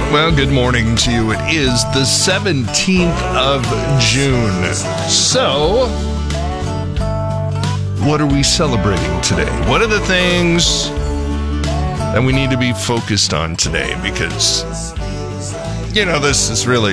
Well, good morning to you. It is the 17th of June. So, what are we celebrating today? What are the things that we need to be focused on today? Because, this is really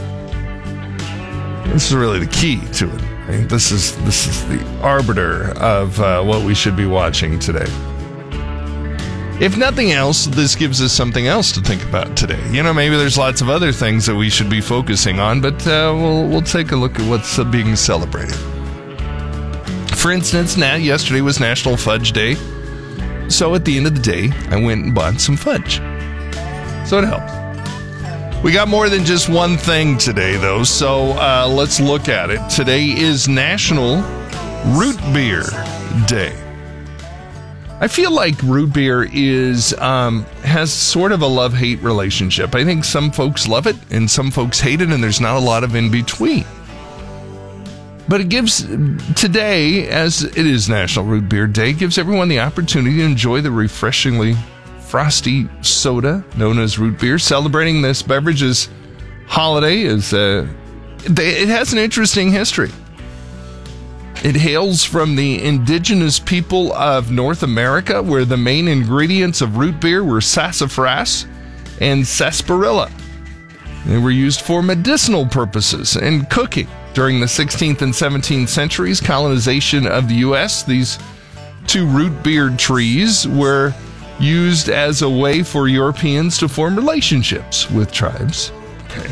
the key to it. Right? This is the arbiter of what we should be watching today. If nothing else, this gives us something else to think about today. Maybe there's lots of other things that we should be focusing on, but we'll take a look at what's being celebrated. For instance, yesterday was National Fudge Day, so at the end of the day, I went and bought some fudge. So it helps. We got more than just one thing today, though, so let's look at it. Today is National Root Beer Day. I feel like root beer has sort of a love-hate relationship. I think some folks love it and some folks hate it, and there's not a lot of in-between. But it gives, today, as it is National Root Beer Day, gives everyone the opportunity to enjoy the refreshingly frosty soda known as root beer. Celebrating this beverage's holiday it has an interesting history. It hails from the indigenous people of North America, where the main ingredients of root beer were sassafras and sarsaparilla. They were used for medicinal purposes and cooking. During the 16th and 17th centuries, colonization of the U.S., these two root beer trees were used as a way for Europeans to form relationships with tribes. Okay.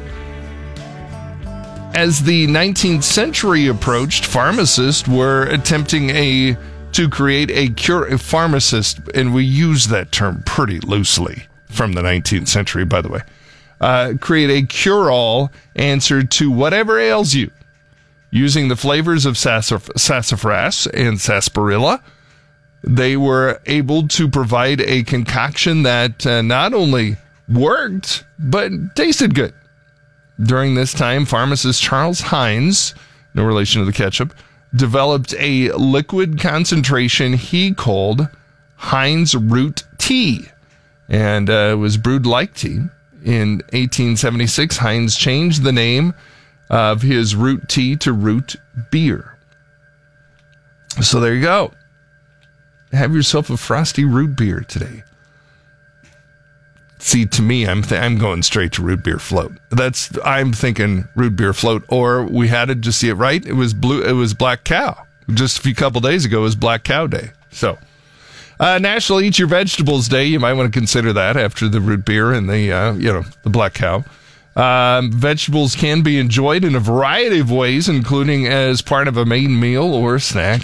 As the 19th century approached, pharmacists were attempting to create a cure. Pharmacist, and we use that term pretty loosely from the 19th century, by the way. Create a cure-all answer to whatever ails you. Using the flavors of sassafras and sarsaparilla, they were able to provide a concoction that not only worked, but tasted good. During this time, pharmacist Charles Heinz, no relation to the ketchup, developed a liquid concentration he called Heinz Root Tea, and it was brewed like tea. In 1876, Heinz changed the name of his root tea to root beer. So there you go. Have yourself a frosty root beer today. See, to me, I'm going straight to root beer float. I'm thinking root beer float, or we had it, just see it right. It was Black Cow. Just a couple days ago, it was Black Cow Day. So, National Eat Your Vegetables Day. You might want to consider that after the root beer and the Black Cow. Vegetables can be enjoyed in a variety of ways, including as part of a main meal or a snack.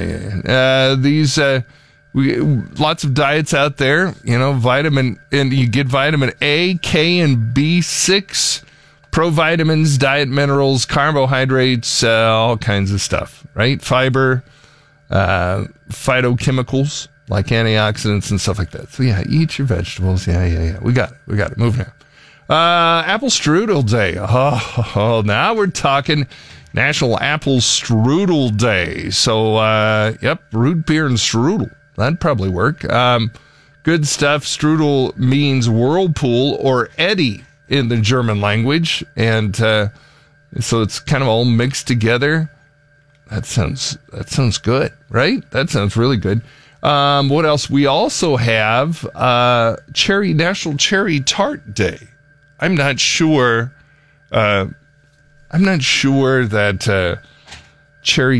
Lots of diets out there, vitamin, and you get vitamin A, K, and B6, provitamins, diet minerals, carbohydrates, all kinds of stuff, right? Fiber, phytochemicals like antioxidants and stuff like that. So yeah, eat your vegetables. Yeah. We got it. Moving on. Apple Strudel Day. Oh, now we're talking National Apple Strudel Day. So, root beer and strudel. That'd probably work. Good stuff. Strudel means whirlpool or eddy in the German language. And so it's kind of all mixed together. That sounds good, right? That sounds really good. What else? We also have National Cherry Tart Day. I'm not sure that cherry...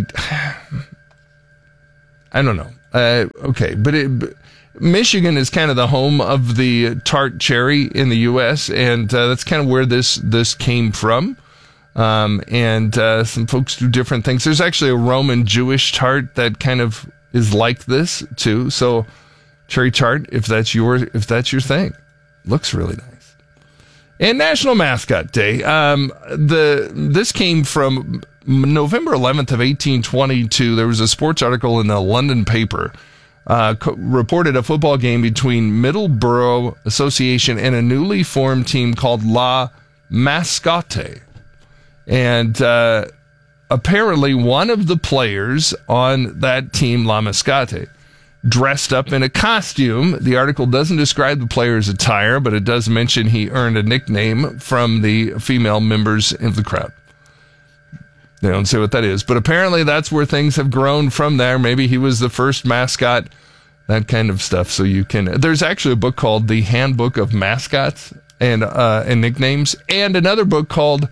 I don't know. Okay, but Michigan is kind of the home of the tart cherry in the U.S., and that's kind of where this came from. And some folks do different things. There's actually a Roman Jewish tart that kind of is like this too. So cherry tart, if that's your thing, looks really nice. And National Mascot Day. This came from November 11th of 1822. There was a sports article in the London paper reported a football game between Middleborough Association and a newly formed team called La Mascotte. And apparently one of the players on that team, La Mascotte, dressed up in a costume. The article doesn't describe the player's attire, but it does mention he earned a nickname from the female members of the crowd. They don't say what that is, but apparently that's where things have grown from there. Maybe he was the first mascot, that kind of stuff. So you can, there's actually a book called The Handbook of Mascots and Nicknames, and another book called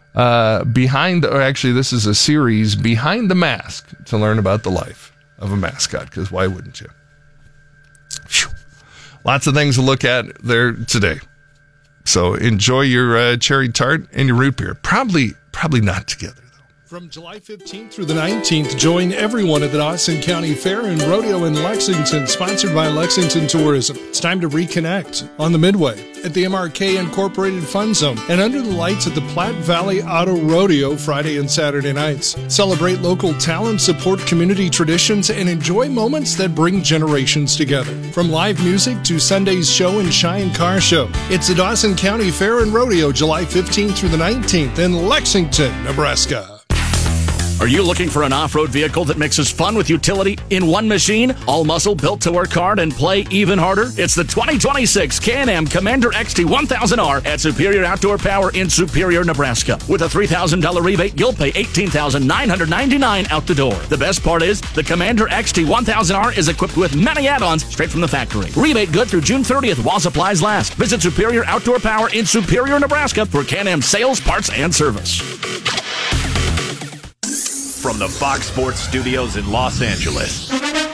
this is a series, Behind the Mask, to learn about the life of a mascot, because why wouldn't you? Whew. Lots of things to look at there today. So enjoy your cherry tart and your root beer. Probably not together. From July 15th through the 19th, join everyone at the Dawson County Fair and Rodeo in Lexington, sponsored by Lexington Tourism. It's time to reconnect on the Midway, at the MRK Incorporated Fun Zone, and under the lights at the Platte Valley Auto Rodeo Friday and Saturday nights. Celebrate local talent, support community traditions, and enjoy moments that bring generations together. From live music to Sunday's show and shine car show, it's the Dawson County Fair and Rodeo, July 15th through the 19th in Lexington, Nebraska. Are you looking for an off-road vehicle that mixes fun with utility in one machine? All muscle, built to work hard and play even harder? It's the 2026 Can-Am Commander XT 1000R at Superior Outdoor Power in Superior, Nebraska. With a $3,000 rebate, you'll pay $18,999 out the door. The best part is, the Commander XT 1000R is equipped with many add-ons straight from the factory. Rebate good through June 30th while supplies last. Visit Superior Outdoor Power in Superior, Nebraska for Can-Am sales, parts, and service. From the Fox Sports Studios in Los Angeles,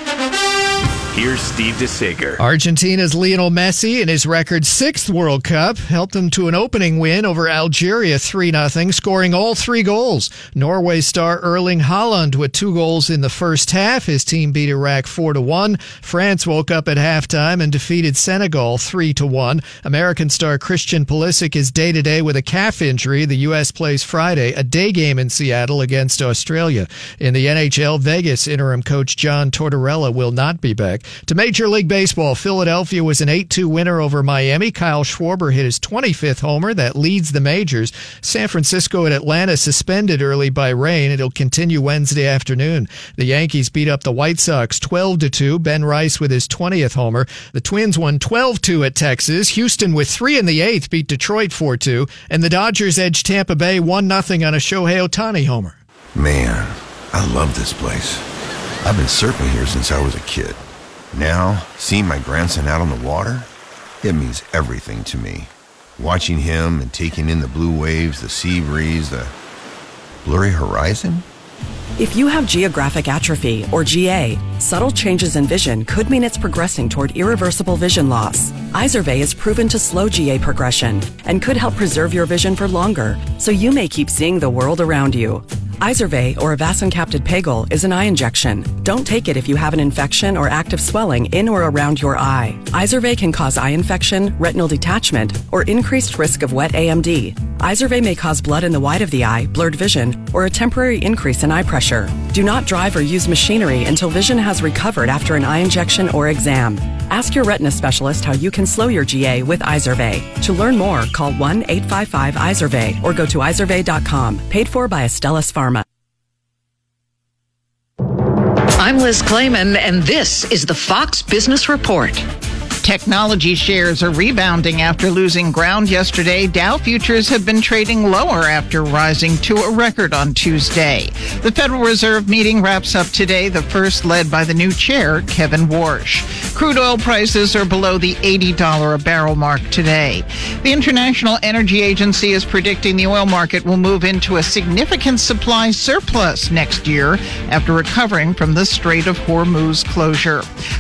here's Steve DeSager. Argentina's Lionel Messi in his record sixth World Cup helped them to an opening win over Algeria 3-0, scoring all three goals. Norway star Erling Haaland with 2 goals in the first half. His team beat Iraq 4-1. France woke up at halftime and defeated Senegal 3-1. American star Christian Pulisic is day-to-day with a calf injury. The U.S. plays Friday, a day game in Seattle against Australia. In the NHL, Vegas interim coach John Tortorella will not be back. To Major League Baseball, Philadelphia was an 8-2 winner over Miami. Kyle Schwarber hit his 25th homer. That leads the majors. San Francisco and Atlanta suspended early by rain. It'll continue Wednesday afternoon. The Yankees beat up the White Sox 12-2. Ben Rice with his 20th homer. The Twins won 12-2 at Texas. Houston with 3 in the 8th beat Detroit 4-2. And the Dodgers edged Tampa Bay 1-0 on a Shohei Ohtani homer. Man, I love this place. I've been surfing here since I was a kid. Now, seeing my grandson out on the water, it means everything to me. Watching him and taking in the blue waves, the sea breeze, the blurry horizon. If you have geographic atrophy, or GA, subtle changes in vision could mean it's progressing toward irreversible vision loss. Izervay is proven to slow GA progression and could help preserve your vision for longer, so you may keep seeing the world around you. Izervay, or avacincaptad pegol, is an eye injection. Don't take it if you have an infection or active swelling in or around your eye. Izervay can cause eye infection, retinal detachment, or increased risk of wet AMD. Izervay may cause blood in the white of the eye, blurred vision, or a temporary increase in eye pressure. Do not drive or use machinery until vision has recovered after an eye injection or exam. Ask your retina specialist how you can slow your GA with Izervay. To learn more, call 1-855-IZERVAY or go to izervay.com. Paid for by Astellas Pharma. I'm Liz Clayman, and this is the Fox Business Report. Technology shares are rebounding after losing ground yesterday. Dow futures have been trading lower after rising to a record on Tuesday. The Federal Reserve meeting wraps up today, the first led by the new chair, Kevin Warsh. Crude oil prices are below the $80 a barrel mark today. The International Energy Agency is predicting the oil market will move into a significant supply surplus next year after recovering from the Strait of Hormuz closure.